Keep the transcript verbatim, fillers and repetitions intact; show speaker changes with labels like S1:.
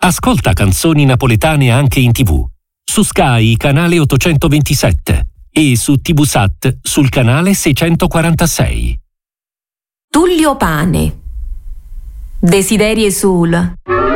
S1: Ascolta canzoni napoletane anche in tivù. Su Sky canale ottocentoventisette e su TVSAT sul canale seicentoquarantasei.
S2: Tullio Pane. Desiderie sul